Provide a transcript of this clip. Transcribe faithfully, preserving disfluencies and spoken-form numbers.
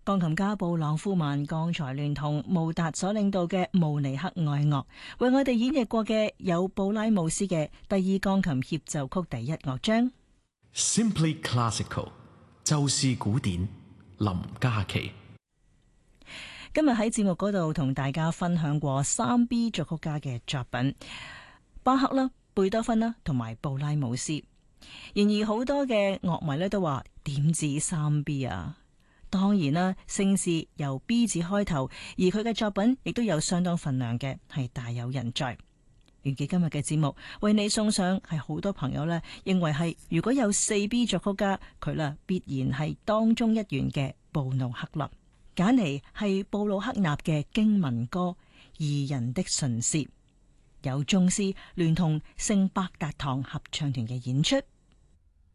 鋼琴家布朗夫曼剛才聯同穆達所領導嘅慕尼黑愛樂，為我哋演繹過嘅有布拉姆斯嘅第二鋼琴協奏曲第一樂章。 Simply Classical， 就是古典。林嘉琪今日喺節目嗰度同大家分享過三 B 作曲家嘅作品，巴赫啦、貝多芬啦同埋布拉姆斯。然而好多嘅樂迷咧都話點止三 B 啊？當然啦，姓氏由 B 字開頭，而佢嘅作品亦都有相當份量嘅，係大有人在。完結今日嘅節目，為你送上係好多朋友呢認為係如果有四 B 作曲家，佢啦必然係當中一員嘅布魯克納。揀嚟係布魯克納嘅經文歌《義人的唇舌》，有宗師聯同聖伯達堂合唱團嘅演出。